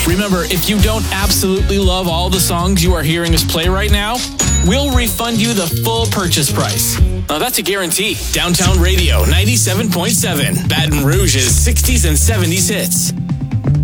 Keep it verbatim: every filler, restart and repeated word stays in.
Remember, if you don't absolutely love all the songs you are hearing us play right now, we'll refund you the full purchase price. Now that's a guarantee. Downtown Radio ninety-seven point seven, Baton Rouge's sixties and seventies hits.